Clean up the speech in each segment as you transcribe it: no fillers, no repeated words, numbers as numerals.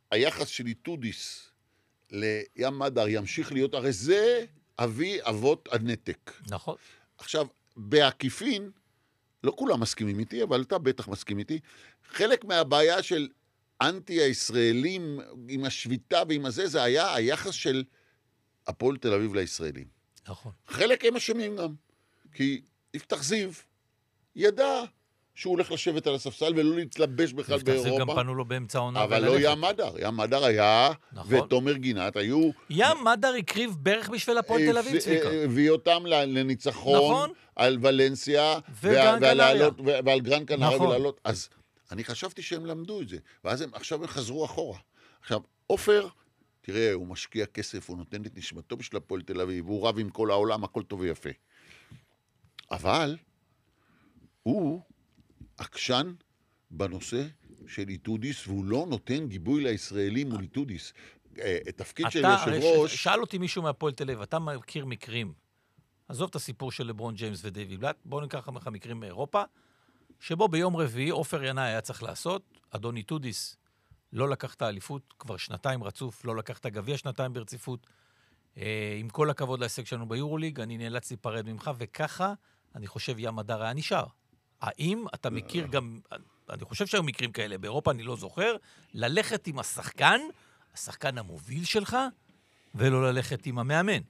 היחס של איתודיס לים מדר ימשיך להיות, הרי זה אבי אבות הנתק. נכון. עכשיו, בעקיפין, לא כולם מסכימים איתי, אבל אתה בטח מסכים איתי, חלק מהבעיה של אנטי הישראלים עם השביתה ועם הזה, זה היה היחס של הפועל תל אביב לישראלים. נכון. חלק הם אשמים גם, כי יפתח זיו ידע שהוא הולך לשבת על הספסל ולא להתלבש בכלל באירופה. יפתח זיו גם פנו לו באמצע העונה. אבל לא ים מדר. ים מדר היה, נכון. ותומר גינת היו... ים מדר הקריב בערך בשביל הפועל תל אביב, צביקה. הביא אותם לניצחון, נכון. על ולנסיה, ועל גרן קנריה נכון. ולעלות. אז אני חשבתי שהם למדו את זה, ואז עכשיו הם חזרו אחורה. עכשיו, עופר, תראה, הוא משקיע כסף, הוא נותן את נשמתו בשביל הפועל תל אביב, הוא רב עם כל העולם, הכל טוב ויפה. אבל הוא עקשן בנושא של איתודיס, והוא לא נותן גיבוי לישראלים מול איתודיס. תפקיד של יושב ראש... שאל אותי מישהו מהפועל תל אביב, אתה מכיר מקרים, עזוב את הסיפור של לברון ג'יימס ודייוויד בלאט, בואו ניקח לך מקרים מאירופה, שבו ביום רביעי עופר ינאי היה צריך לעשות, אדון איתודיס לא לקח את האליפות, כבר שנתיים רצוף, לא לקח את הגביע שנתיים ברציפות, עם כל הכבוד להישג שלנו ביורוליג, אני נאלץ להיפרד ממך, וככה אני חושב ים מדר היה נשאר. האם אתה מכיר גם, אני חושב שהיו מקרים כאלה, באירופה אני לא זוכר, ללכת עם השחקן המוביל שלך, ולא ללכת עם המאמן.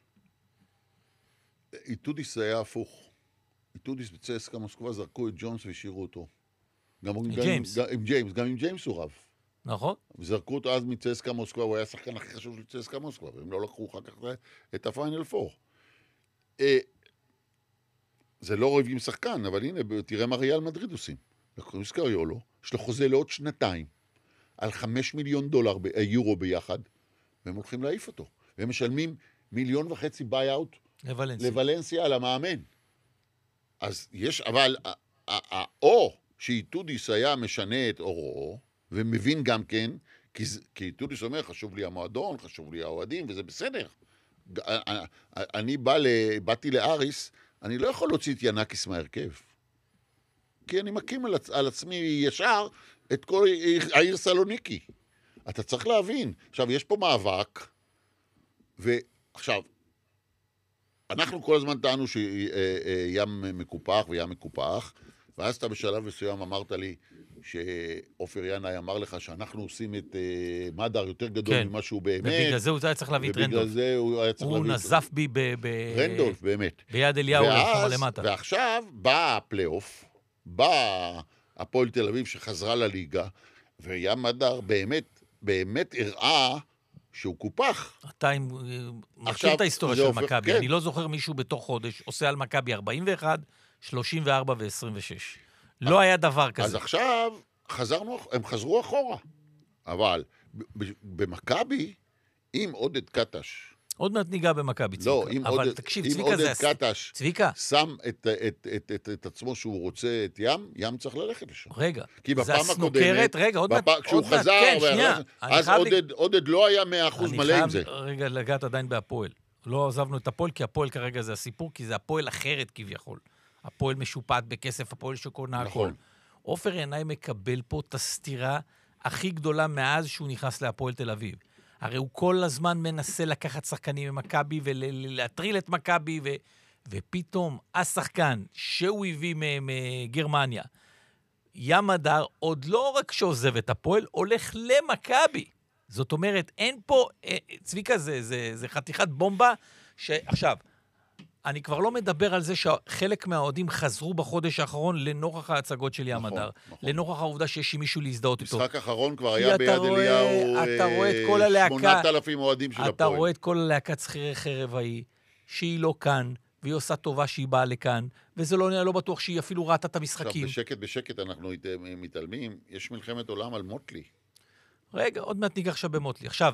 איתודיס היה הפוך. איתודיס בצסקה מוסקבה זרקו את ג'ונס והשאירו אותו. עם ג'יימס, גם עם ג'יימס הוא רב. נכון. וזרקו אותו אז מצסקה מוסקבה, הוא היה השחקן הכי חשוב של צסקה מוסקבה, והם לא לקחו אחר כך את הפיינל פור. זה לא רב עם שחקן, אבל הנה, תראה מה ריאל מדריד עושים. לקחו סקריולו, יש לו חוזה לעוד שנתיים, על $5 מיליון יורו ביחד, והם הולכים להעיף אותו. והם משלמים $1.5 מיליון ביי-אוט לוולנסיה על המאמן. אז יש, אבל, או שאיתודיס היה משנה את אורו, ומבין גם כן, כי איתודיס אומר, חשוב לי המועדון, חשוב לי האוהדים, וזה בסדר. אני באתי לאריס, אני לא יכול להוציא את ינקיס מהרכב. כי אני מקים על עצמי ישר את כל העיר סלוניקי. אתה צריך להבין. עכשיו, יש פה מאבק, ועכשיו, אנחנו כל הזמן טענו שים מקופח וים מקופח, ואז אתה בשלב מסוים אמרת לי שעופר ינאי אמר לך שאנחנו עושים את מדר יותר גדול ממה שהוא באמת. ובגלל זה הוא היה צריך להביא את רנדולף. ובגלל זה הוא היה צריך להביא את... הוא נזף בי רנדולף, באמת. ביד אליהו למטה. ועכשיו בא הפלייאוף, בא הפועל תל אביב שחזרה לליגה, וים מדר באמת הראה שהוא קופח. אתה מכיר את ההיסטוריה של מכבי. אני לא זוכר מישהו בתוך חודש עושה על מכבי 41, 34 ו-26. לא היה דבר כזה. אז עכשיו הם חזרו אחורה. אבל במכבי, עם עודד קטש... עוד מעט ניגע במכבי, צביקה. לא, אבל תקשיב, אם צביקה עודד קטש שם את עצמו שהוא רוצה את ים צריך ללכת לשם. רגע, כי בפעם הקודמת, עוד מעט, כשהוא חזר, אז עודד לא היה 100% מלא עם זה. אני חייב רגע לגעת עדיין בהפועל. לא עזבנו את הפועל, כי הפועל כרגע זה הסיפור, כי זה הפועל אחרת כביכול. הפועל משופעת בכסף, הפועל שקונה הכל. עופר ינאי מקבל פה את הסתירה הכי גדולה מאז שהוא נכנס להפועל תל אביב. הרי הוא כל הזמן מנסה לקחת שחקנים ממכבי ולהטריל את מכבי, ופתאום השחקן שהוא הביא מגרמניה, ים מדר, עוד לא רק שעוזב את הפועל, הולך למכבי. זאת אומרת, אין פה, צביקה, זה חתיכת בומבה, שעכשיו, אני כבר לא מדבר על זה שחלק מהאוהדים חזרו בחודש האחרון לנוכח ההצגות של ים מדר. לנוכח העובדה שיש מישהו להזדהות איתו. משחק האחרון כבר היה ביד אליהו 8,000 אוהדים של הפועל. אתה רואה את כל הלהקת שכירי חרב ההיא, שהיא לא כאן, והיא עושה טובה שהיא באה לכאן, וזה לא בטוח שהיא אפילו ראתה את המשחקים. עכשיו, בשקט אנחנו מתעלמים, יש מלחמת עולם על מוטלי. רגע, עוד מעט ניגע עכשיו במוטלי. עכשיו,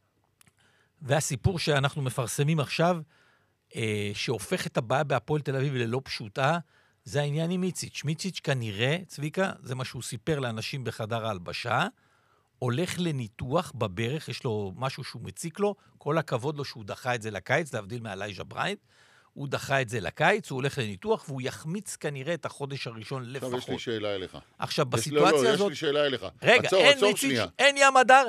והסיפור שאנחנו מפרסמים עכשיו, שהופך את הבעיה בהפועל תל אביב ללא פשוטה, זה העניין עם מיציץ'. מיציץ' כנראה, צביקה, זה מה שהוא סיפר לאנשים בחדר ההלבשה, הולך לניתוח בברך, יש לו משהו שהוא מציק לו, כל הכבוד לו שהוא דחה את זה לקיץ, להבדיל מאלייג'ה בריינט, הוא דחה את זה לקיץ, הוא הולך לניתוח, והוא יחמיץ כנראה את החודש הראשון לפחות. עכשיו יש לי שאלה אליך. עכשיו, בסיטואציה הזאת... יש לי שאלה אליך. רגע, אין מיציץ', אין ים מדר,